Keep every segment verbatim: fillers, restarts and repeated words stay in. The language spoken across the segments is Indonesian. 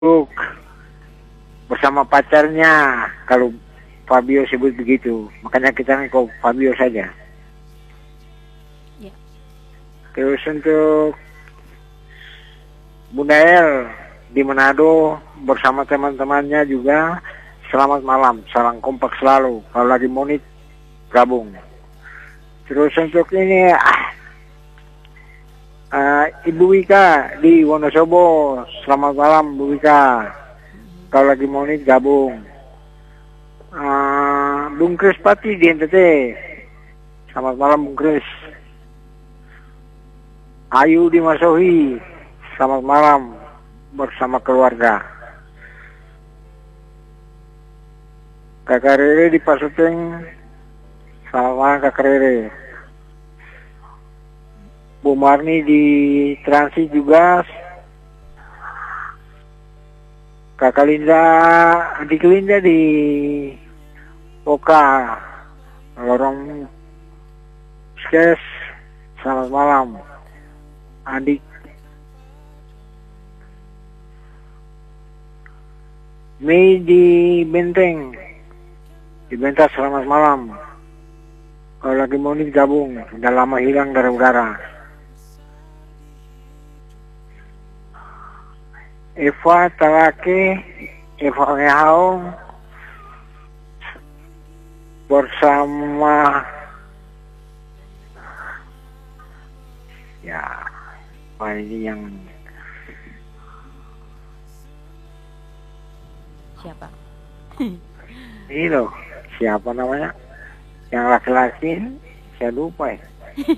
bersama pacarnya, kalau Fabio sebut begitu, makanya kita kok Fabio saja. Ya. Terus untuk Bunda El di Manado bersama teman-temannya juga, selamat malam, salam kompak selalu. Kalau lagi monit gabung. Terus untuk ini ah, uh, Ibu Wika di Wonosobo, selamat malam Bu Wika. Kalau lagi monit gabung. Uh, Bung Kris Pati di N T T, selamat malam Bung Kris. Ayu di Masohi, selamat malam bersama keluarga. Kakak Rere di Pasuteng, selamat malam Kakak Rere. Bu Marni di Transi juga. Kakak Linda, adik Linda di Oka, Lorong Skes, selamat malam. Adik Mei di Benteng, di Bentas, selamat malam. Kalau lagi mau nih gabung, udah lama hilang dari udara. Eva Talake, Eva Rehaong bersama ya, apa ini yang siapa? Ini loh, siapa namanya? Yang laki-laki, saya lupa ya.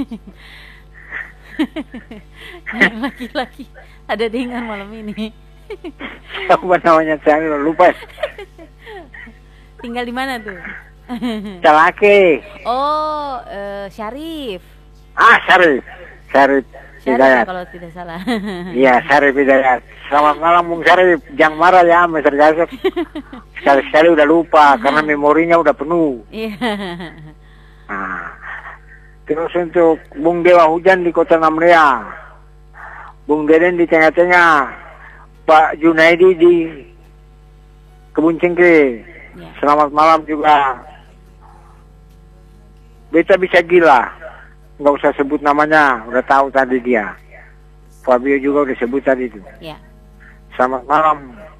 Yang laki-laki ada dengan malam ini. Apa namanya, saya lupa. Tinggal di mana tuh? Talake. Oh, uh, Syarif. Ah, Syarif. Syarif Hidayat. Kalau tidak salah. Iya, Syarif Hidayat. Selamat malam Bung Syarif. Jangan marah ya, Mister Gasok. Sekali-sekali udah lupa karena memorinya udah penuh. Iya. Nah, terus untuk Bung Dewa Hujan di Kota Namrea, Bung Deden di tengah-tengah, Pak Junaidi di Kebun Cengkeh. Ya. Selamat malam juga. Beta bisa gila, nggak usah sebut namanya, udah tahu tadi dia. Fabio juga udah sebut tadi itu. Ya. Selamat malam.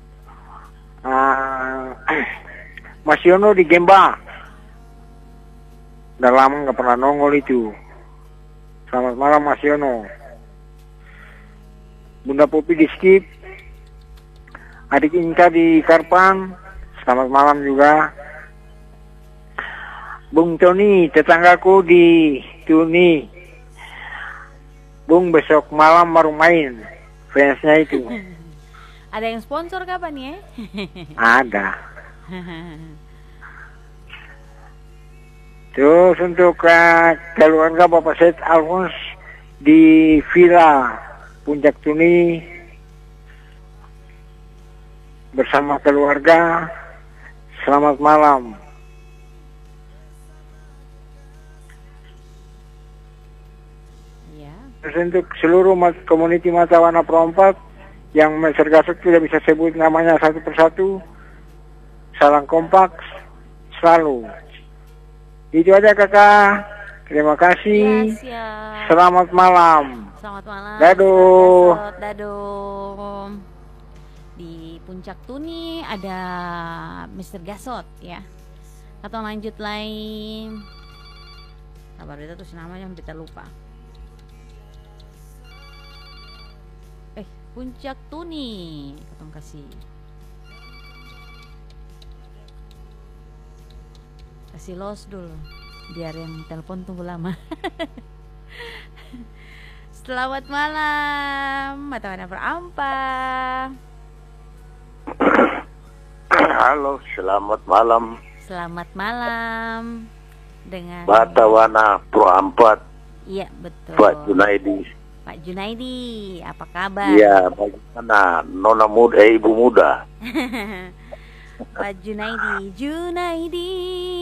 Uh, Mas Yono di Gemba. Udah lama nggak pernah nongol itu. Selamat malam Mas Yono. Bunda Popi di Skip. Adik Inka di Karpang. Selamat malam juga. Bung Tony, tetanggaku di Tuni. Bung, besok malam baru main. Fansnya itu. Ada yang sponsor kapan ya? Ada. Terus untuk uh, keluarga Bapak Said Alphonse di Villa Puncak Tuni bersama keluarga, selamat malam. Ya. Terus untuk seluruh community Mata Warna Perompak yang Mister Gasok tidak bisa sebut namanya satu persatu, salam kompak selalu. Itu aja kakak. Terima kasih. Ya, selamat malam. Selamat malam. Daduh. Daduh. Di Puncak Tuni ada Mister Gasot ya. Atau lanjut lain. Kabar itu terus namanya kita lupa. Eh, Puncak Tuni. Ketong kasih. Kasih los dulu biar yang telepon tunggu lama. Selamat malam Mata Warna Perampa. Halo, selamat malam. Selamat malam dengan Mata Warna Perampat. Iya betul. Pak Junaidi. Pak Junaidi, apa kabar? Iya, bagaimana nona muda, eh, ibu muda? Pak Junaidi, Junaidi.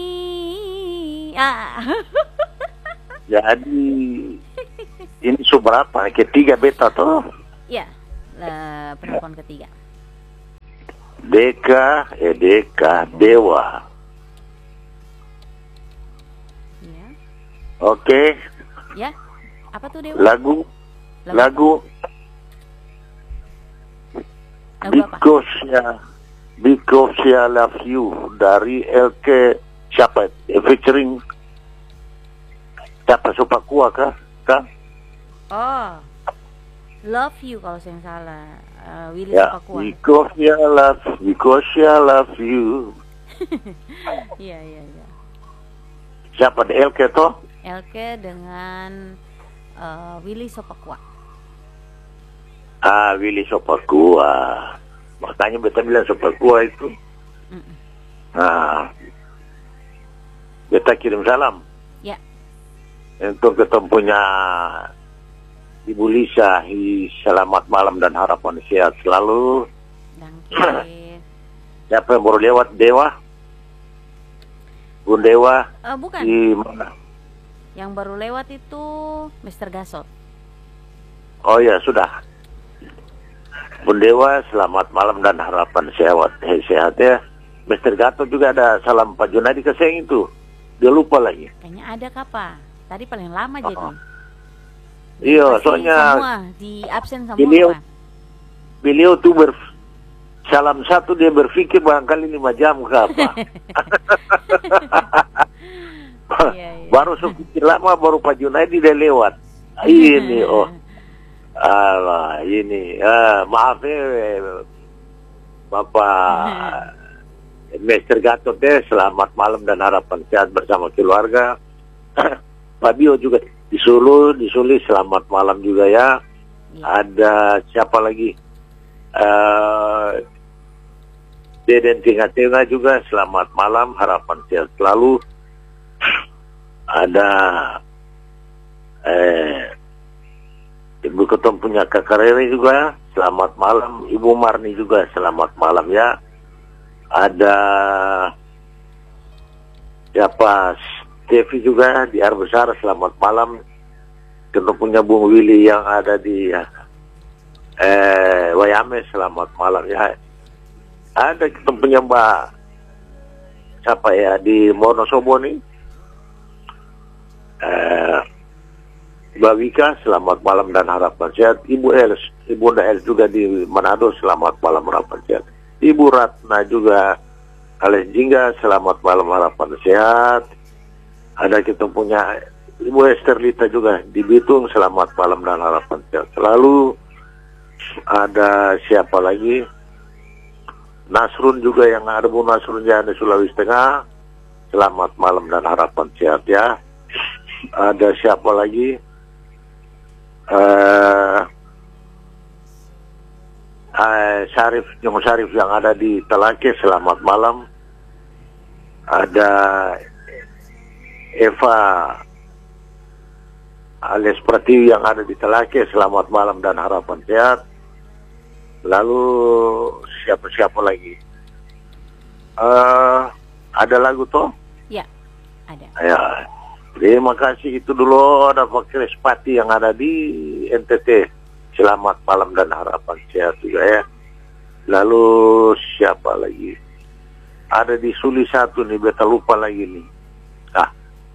Ah. Jadi ini seberapa? Ketiga beta tuh? Ya, penelpon ketiga. Deka, eh Deka, Dewa. Ya. Oke. Ya. Apa tuh Dewa? Lagu, Lagu. lagu, Lagu apa? Because ya, Because I Love You dari L K siapa? Eh, featuring siapa? Sopakua kah? Kah? Oh. Love You kalau saya yang salah. Uh, Willy Ya, Sopakua. Because I Love, Because I Love You. Iya, iya, iya. Siapa? Di L K toh? L K dengan uh, Willy Sopakua. Ah, Willy Sopakua. Makanya beta bilang Sopakua itu. Mm-mm. Nah, beta kirim salam. Ya. Untuk ketempunya Ibu Lisa, hi, selamat malam dan harapan sehat selalu. Dangke. Siapa yang baru lewat? Dewa? Bun Dewa? Uh, bukan. Di mana? Yang baru lewat itu mister Gasot. Oh ya, sudah. Bun Dewa, selamat malam dan harapan sehat, eh, sehat ya. mister Gatot juga ada salam Pak Junadi Keseng itu. Dia lupa lagi. Kayaknya ada kapa. Tadi paling lama Oh. jadi. Iya, Pasti soalnya semua di absen semua. beliau Pak. beliau tuh ber salam satu dia berpikir barangkali lima jam ke apa. Iya, iya. Baru sedikit lama baru Pak Junaidi dia lewat. Ini oh. Alah, ini ah, maaf ya Bapak mister Gatot deh, selamat malam dan harapan sehat bersama keluarga. Pak Bio juga di Sulu, di Suli selamat malam juga ya. Iya. Ada siapa lagi? Eh Deden Tengah-Tengah juga selamat malam, harapan sehat selalu. Ada eh Ibu Ketum punya Kakak Rere juga selamat malam. Ibu Marni juga selamat malam ya. Ada siapa? Devi juga di Air Besar selamat malam. Ketum punya Bung Willy yang ada di eh Wayame selamat malam ya. Ada ketum punya Mbak siapa ya di Monosobo nih. Eh Mbak Wika, selamat malam dan harapan sehat. Ibu Els, Ibu Els juga di Manado, selamat malam harapan sehat. Ibu Ratna juga, alias Jingga, selamat malam harapan sehat. Ada kita punya Ibu Esterlita juga di Bitung, selamat malam dan harapan sehat selalu. Ada siapa lagi? Nasrun juga yang ada, Bu Nasrun yang ada Sulawesi Tengah, selamat malam dan harapan sehat ya. Ada siapa lagi? Uh, uh, Syarif, Nyong Syarif yang ada di Telake, selamat malam. Ada Eva alias Pratiwi yang ada di Telake, selamat malam dan harapan sehat. Lalu siapa-siapa lagi? Uh, ada lagu toh? Ya, ada. Ya. Terima kasih, itu dulu ada Pak Krispati yang ada di N T T. Selamat malam dan harapan sehat juga ya. Lalu siapa lagi? Ada di Suli satu nih, beta lupa lagi nih. Ah.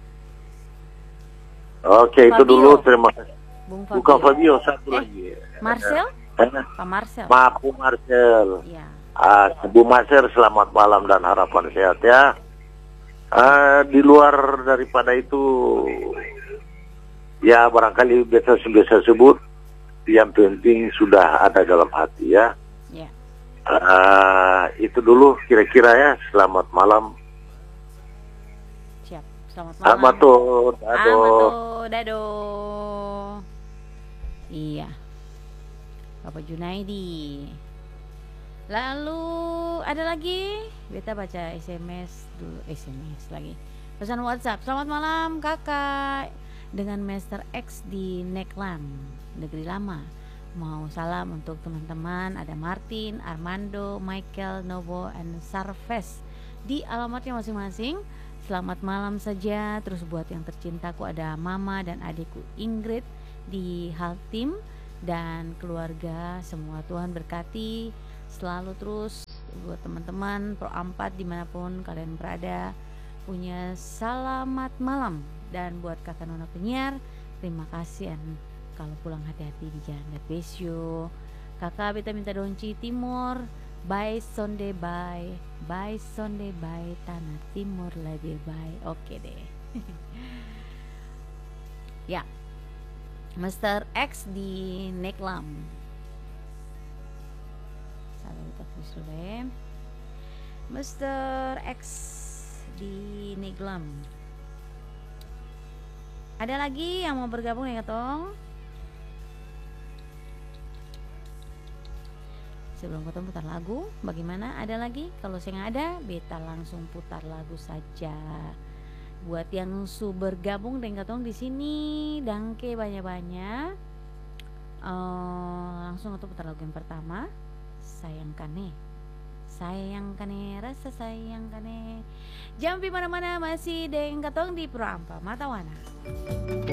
Oke, itu Fabio. dulu, terima kasih. Bung Fabio. Bukan Fabio, satu Eh, lagi. Marcel? Eh, Pak Marcel. Maaf, Bu Marcel. Iya. Ah, Bu Marcel, selamat malam dan harapan sehat ya. Uh, di luar daripada itu ya barangkali biasa biasa sebut yang penting sudah ada dalam hati ya. Ya. Uh, itu dulu kira-kira ya. Selamat malam. Siap. Selamat malam. Amato, dado. Amato, dado. Iya. Bapak Junaidi. Lalu ada lagi, beta baca S M S dulu, S M S lagi. Pesan WhatsApp. Selamat malam kakak, dengan Master X di Neklan, Negeri Lama. Mau salam untuk teman-teman, ada Martin, Armando, Michael, Novo, and Sarves di alamatnya masing-masing. Selamat malam saja. Terus buat yang tercintaku ada mama dan adikku Ingrid di Haltim dan keluarga semua. Tuhan berkati selalu terus buat teman-teman Pro Ampat dimanapun kalian berada, punya selamat malam. Dan buat kakak nona penyiar, terima kasih, and kalau pulang hati-hati di jalan. God bless you. Kakak beta minta donci timur, bye Sunday bye, bye Sunday bye, tanah timur lebih baik. Oke deh. Ya, Mister X di Neklam. Salah kita tulis dulu ya. Mister X di Neklam. Ada lagi yang mau bergabung ya Tong? Sebelum kita putar lagu, bagaimana? Ada lagi? Kalau saya nggak ada, beta langsung putar lagu saja. Buat yang su bergabung dengan Katong di sini, dangke banyak-banyak. Uh, langsung kita putar lagu yang pertama, sayang kane, sayang kane, rasa sayang kane. Jangan pi mana-mana, masih dengan Katong di Pro Ampat Matawana.